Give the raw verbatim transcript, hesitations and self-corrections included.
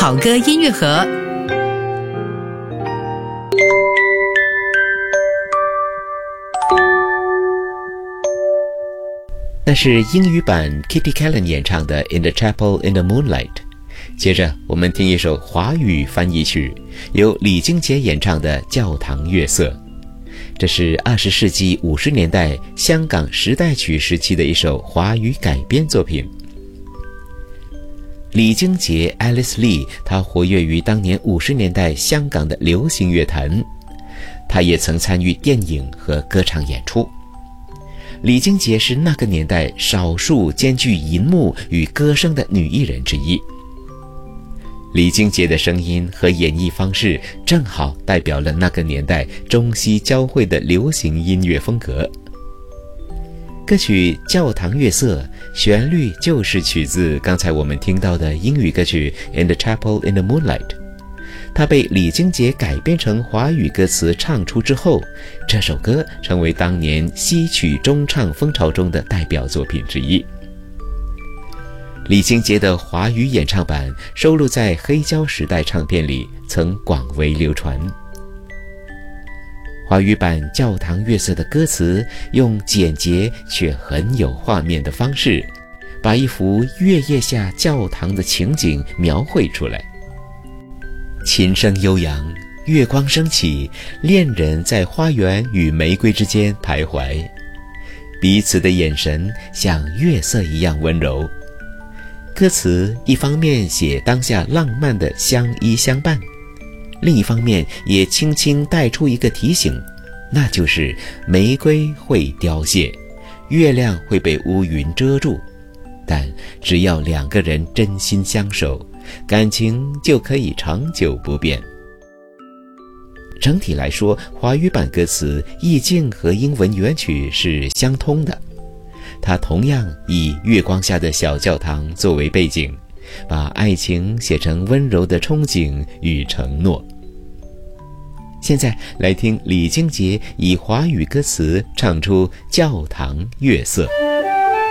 好歌音乐盒。 那是英语版 Kitty Kallen 演唱的 In the Chapel in the Moonlight。 接着我们听一首华语翻译曲，由李金杰演唱的教堂月色。这是二十世纪五十年代香港时代曲时期的一首华语改编作品。李金杰 Alice Lee， 他活跃于当年五十年代香港的流行乐坛，他也曾参与电影和歌唱演出。李金杰是那个年代少数兼具银幕与歌声的女艺人之一。李金杰的声音和演绎方式正好代表了那个年代中西交汇的流行音乐风格。歌曲《教堂月色》旋律就是取自刚才我们听到的英语歌曲 In the Chapel in the Moonlight。 它被李金杰改编成华语歌词唱出之后，这首歌成为当年西曲中唱风潮中的代表作品之一。李金杰的华语演唱版收录在黑胶时代唱片里，曾广为流传。华语版《教堂月色》的歌词用简洁却很有画面的方式，把一幅月夜下教堂的情景描绘出来。琴声悠扬，月光升起，恋人在花园与玫瑰之间徘徊，彼此的眼神像月色一样温柔。歌词一方面写当下浪漫的相依相伴，另一方面也轻轻带出一个提醒，那就是玫瑰会凋谢，月亮会被乌云遮住，但只要两个人真心相守，感情就可以长久不变。整体来说，华语版歌词意境和英文原曲是相通的，它同样以月光下的小教堂作为背景，把爱情写成温柔的憧憬与承诺。现在来听李金杰以华语歌词唱出《教堂月色》。